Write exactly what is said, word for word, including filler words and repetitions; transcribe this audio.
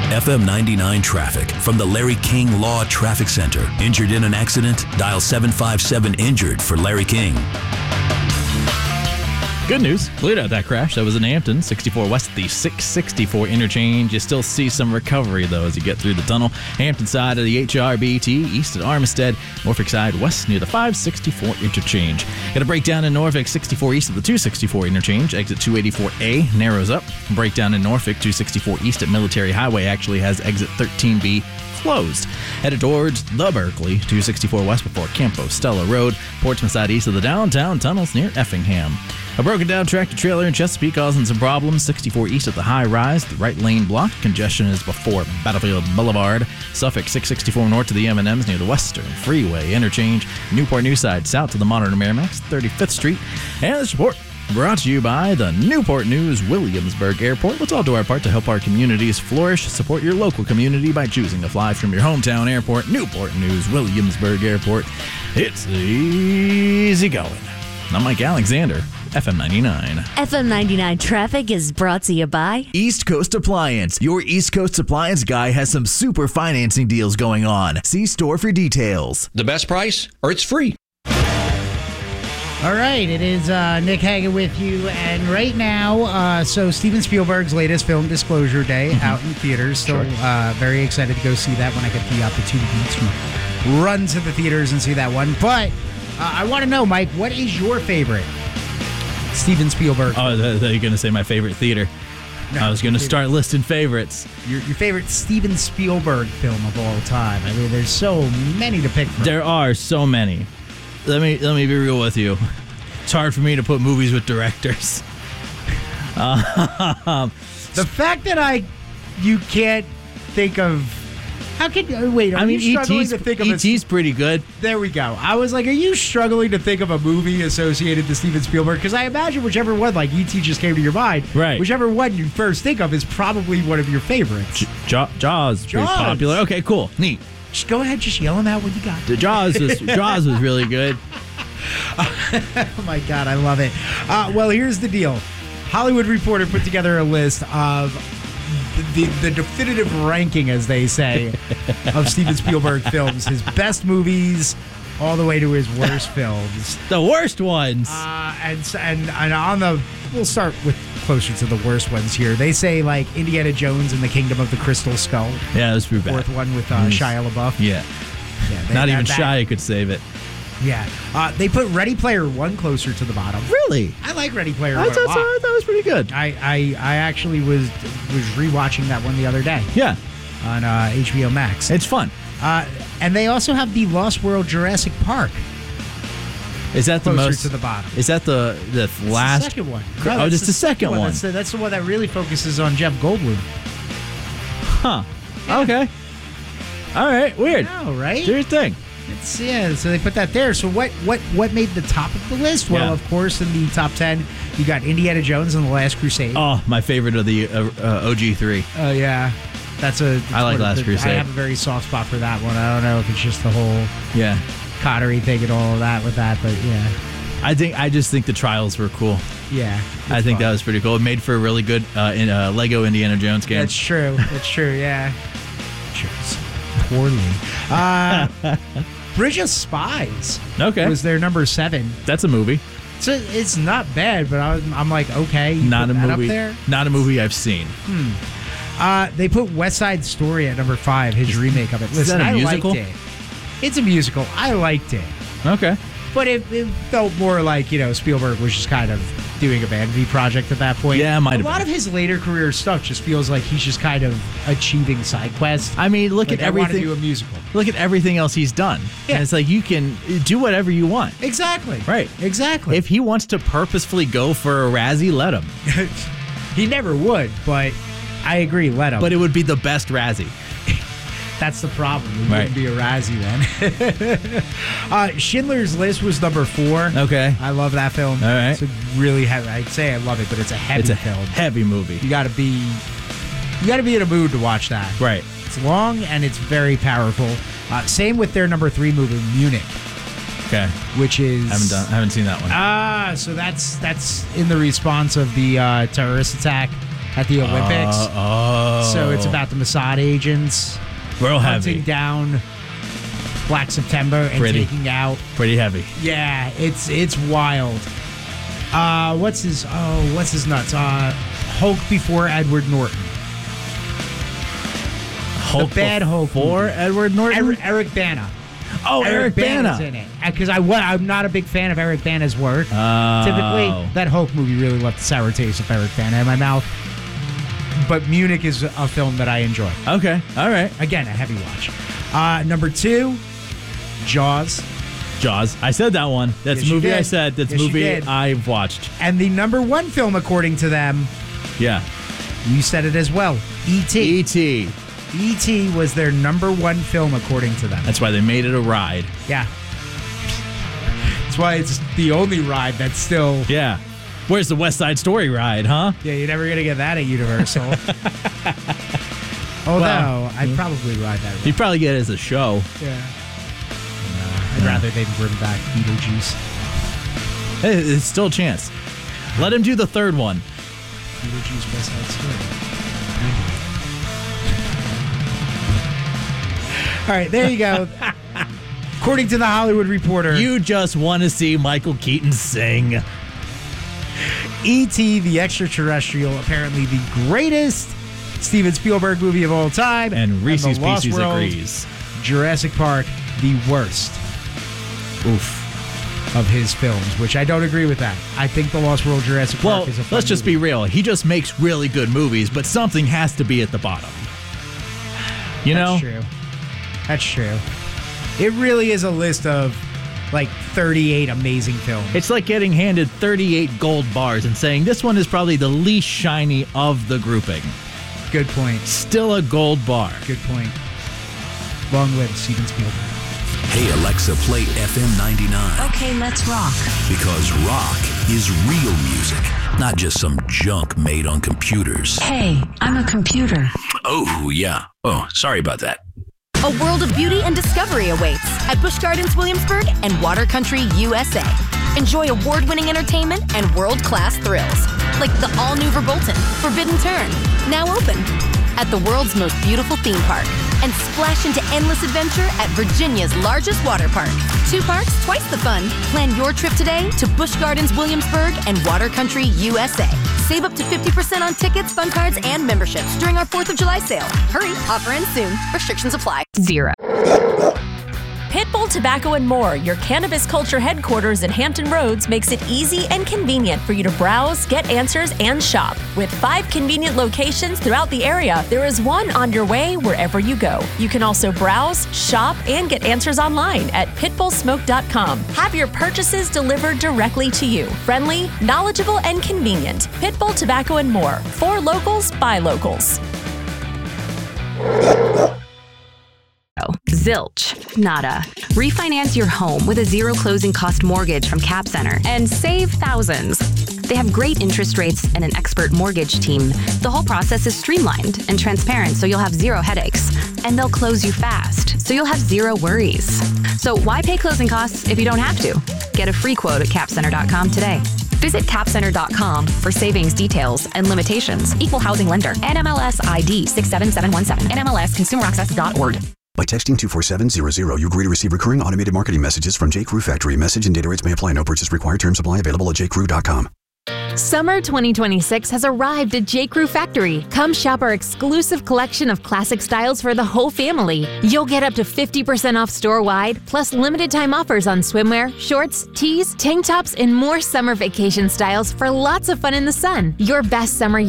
F M ninety-nine traffic from the Larry King Law Traffic Center. Injured in an accident? Dial seven five seven injured for Larry King. Good news. Cleared out that crash. That was in Hampton, sixty-four west, the six sixty-four interchange. You still see some recovery, though, as you get through the tunnel. Hampton side of the H R B T, east at Armistead. Norfolk side west near the five sixty-four interchange. Got a breakdown in Norfolk, sixty-four east of the two sixty-four interchange. Exit two eighty-four A narrows up. Breakdown in Norfolk, two sixty-four east at Military Highway actually has exit thirteen B closed. Headed towards the Berkeley, two sixty-four west before Campo Stella Road. Portsmouth side east of the downtown tunnels near Effingham. A broken down tractor trailer in Chesapeake causing some problems. sixty-four east at the high rise. The right lane blocked. Congestion is before Battlefield Boulevard. Suffolk six sixty-four north to the M and M's near the Western Freeway interchange. Newport News side south to the Modern Merrimax, thirty-fifth Street. And this report brought to you by the Newport News Williamsburg Airport. Let's all do our part to help our communities flourish. Support your local community by choosing to fly from your hometown airport, Newport News Williamsburg Airport. It's easy going. I'm Mike Alexander, F M ninety-nine. F M ninety-nine traffic is brought to you by East Coast Appliance. Your East Coast Appliance guy has some super financing deals going on. See store for details. The best price, or it's free. All right, it is uh, Nick Hagan with you, and right now, uh, so Steven Spielberg's latest film, Disclosure Day, mm-hmm. out in theaters. Still sure. uh, very excited to go see that when I get the opportunity to run to the theaters and see that one. But uh, I want to know, Mike, what is your favorite Steven Spielberg? Oh, I thought you were going to say my favorite theater. No, I was going to start listing favorites. Your, your favorite Steven Spielberg film of all time. I mean, there's so many to pick from. There are so many. Let me let me be real with you. It's hard for me to put movies with directors. Um, the fact that I, you can't think of. How can you wait? Are I mean, you struggling E T's to think of E T's a, pretty good. There we go. I was like, are you struggling to think of a movie associated to Steven Spielberg? Because I imagine whichever one, like E T, just came to your mind. Right. Whichever one you first think of is probably one of your favorites. J- Jaws, pretty Jaws. popular. Okay, cool, neat. Just go ahead, just yell them out when you got. The Jaws was Jaws was really good. Oh my God, I love it. Uh, well, here's the deal. Hollywood Reporter put together a list of the, the, the definitive ranking, as they say, of Steven Spielberg films. His best movies all the way to his worst films. The worst ones. Uh, and, and, and on the, we'll start with closer to the worst ones here. They say, like, Indiana Jones and the Kingdom of the Crystal Skull. Yeah, that's pretty bad. Fourth one with uh, Shia LaBeouf. Yeah. yeah they, Not that, even that, Shia could save it. Yeah. Uh, they put Ready Player One closer to the bottom. Really? I like Ready Player I One thought, a lot. so, I thought it was pretty good. I, I, I actually was was rewatching that one the other day. Yeah. On uh, H B O Max. It's fun. Uh, and they also have the Lost World Jurassic Park. Is that the closer most to the bottom? Is that the the It's last? the second one. No, oh, it's the, the second one. one. That's the, that's the one that really focuses on Jeff Goldblum. Huh. Yeah. Okay. All right. Weird. I know, right? Do your thing. It's, yeah, so they put that there. So what, what, what made the top of the list? Well, yeah. of course, in the top ten, you got Indiana Jones and the Last Crusade. Oh, my favorite of the uh, uh, O G three. Oh, uh, yeah. That's a. I like Last the, Crusade. I have a very soft spot for that one. I don't know if it's just the whole yeah Connery thing and all of that with that, but yeah. I think I just think the trials were cool. Yeah, I think fun. that was pretty cool. It made for a really good uh, in, uh, Lego Indiana Jones game. That's true. That's true. Yeah. Chose poorly. Uh, Bridge of Spies. Okay. Was their number seven. That's a movie. So it's not bad, but I was, I'm like, okay, you not put a that movie. Up there? Not a movie I've seen. Hmm. Uh, they put West Side Story at number five. His remake of it. Listen, Is that a I musical? liked it. It's a musical. I liked it. Okay. But it, it felt more like, you know, Spielberg was just kind of doing a vanity project at that point. Yeah, it might have A lot been. of his later career stuff just feels like he's just kind of achieving side quests. I mean, look like at I want everything. to do a musical. Look at everything else he's done. Yeah. And it's like you can do whatever you want. Exactly. Right. Exactly. If he wants to purposefully go for a Razzie, let him. He never would, but I agree, let him. But it would be the best Razzie. That's the problem. It Right. wouldn't be a Razzie then. uh, Schindler's List was number four. Okay. I love that film. All right. It's a really heavy. I'd say I love it, but it's a heavy It's a film. heavy movie. You got to be, you got to be in a mood to watch that. Right. It's long and it's very powerful. Uh, same with their number three movie, Munich. Okay. Which is I haven't done. I haven't seen that one. Ah, so that's that's in the response of the uh, terrorist attack at the Olympics. Uh, oh. So it's about the Mossad agents real hunting heavy. down Black September and Pretty. taking out. Pretty heavy. Yeah, it's it's wild. Uh, what's his? Oh, what's his nuts? Uh, Hulk before Edward Norton. Hulk the bad Hulk for movie. Edward Norton. Eric, Eric Bana. oh, Eric, Bana's Bana. in it because I I'm not a big fan of Eric Bana's work. Oh. Typically, that Hulk movie really left a sour taste of Eric Bana in my mouth. But Munich is a film that I enjoy. Okay. All right. Again, a heavy watch. Uh, number two, Jaws. Jaws. I said that one. That's Yes, a you movie I did. said. That's a Yes, you movie did. I've watched. And the number one film, according to them, Yeah. you said it as well, E T E T. E T was their number one film, according to them. That's why they made it a ride. Yeah. That's why it's the only ride that's still... Yeah. Where's the West Side Story ride, huh? Yeah, you're never going to get that at Universal. Although, Well, I'd probably ride that ride. You probably get it as a show. Yeah. I'd rather they bring back Beetlejuice. Hey, it's still a chance. Let him do the third one. Beetlejuice West Side Story. All right, there you go. According to the Hollywood Reporter, You just want to see Michael Keaton sing. E T, the extraterrestrial, apparently the greatest Steven Spielberg movie of all time. And Reese's The Lost Pieces World, agrees. Jurassic Park, the worst Oof. of his films, which I don't agree with that. I think The Lost World Jurassic Well, Park is a fun let's just movie. be real. He just makes really good movies, but something has to be at the bottom. You know? That's true. That's true. It really is a list of like thirty-eight amazing films. It's like getting handed thirty-eight gold bars and saying this one is probably the least shiny of the grouping. Good point. Still a gold bar. Good point. Long live Steven Spielberg. Hey Alexa, play F M ninety-nine. Okay, let's rock. Because rock is real music, not just some junk made on computers. Hey, I'm a computer. Oh, yeah. Oh, sorry about that. A world of beauty and discovery awaits at Busch Gardens Williamsburg and Water Country U S A. Enjoy award-winning entertainment and world-class thrills, like the all-new Verbolten, Forbidden Turn, now open at the world's most beautiful theme park, and splash into endless adventure at Virginia's largest water park. Two parks, twice the fun. Plan your trip today to Busch Gardens Williamsburg and Water Country U S A. Save up to fifty percent on tickets, fun cards, and memberships during our fourth of July sale. Hurry, offer ends soon. Restrictions apply. Zero. Pitbull Tobacco and More, your cannabis culture headquarters in Hampton Roads, makes it easy and convenient for you to browse, get answers, and shop. With five convenient locations throughout the area, there is one on your way wherever you go. You can also browse, shop, and get answers online at pitbull smoke dot com. Have your purchases delivered directly to you. Friendly, knowledgeable, and convenient. Pitbull Tobacco and More. For locals, by locals. Zilch. Nada. Refinance your home with a zero closing cost mortgage from Cap Center and save thousands. They have great interest rates and an expert mortgage team. The whole process is streamlined and transparent, so you'll have zero headaches. And they'll close you fast, so you'll have zero worries. So why pay closing costs if you don't have to? Get a free quote at cap center dot com today. Visit cap center dot com for savings details and limitations. Equal housing lender. N M L S I D six seven seven one seven. N M L S consumer access dot org. By texting two four seven hundred, you agree to receive recurring automated marketing messages from J. Crew Factory. Message and data rates may apply. No purchase required. Terms apply. Available at j crew dot com. Summer twenty twenty-six has arrived at J. Crew Factory. Come shop our exclusive collection of classic styles for the whole family. You'll get up to fifty percent off store-wide, plus limited time offers on swimwear, shorts, tees, tank tops, and more summer vacation styles for lots of fun in the sun. Your best summer